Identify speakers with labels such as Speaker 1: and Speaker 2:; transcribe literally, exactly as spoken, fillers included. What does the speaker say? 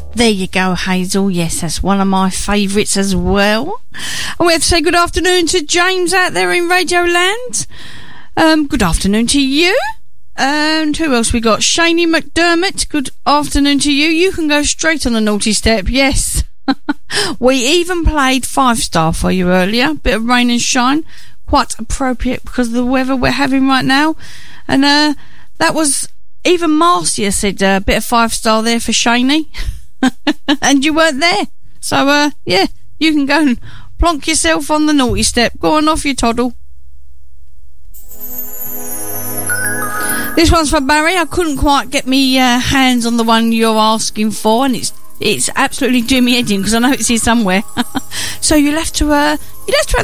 Speaker 1: There you go, Hazel. Yes, that's one of my favourites as well. And we have to say good afternoon to James out there in Radio Land. Um, good afternoon to you. And who else we got? Shani McDermott, good afternoon to you. You can go straight on the naughty step, yes. We even played Five Star for you earlier. Bit of Rain and Shine. Quite appropriate because of the weather we're having right now. And uh, that was, even Marcia said a uh, bit of Five Star there for Shani. And you weren't there. So, uh, yeah, you can go and plonk yourself on the naughty step. Go on, off you toddle. This one's for Barry. I couldn't quite get me uh, hands on the one you're asking for, and it's it's absolutely doing me head in because I know it's here somewhere. So you'll have to uh, you'll have to have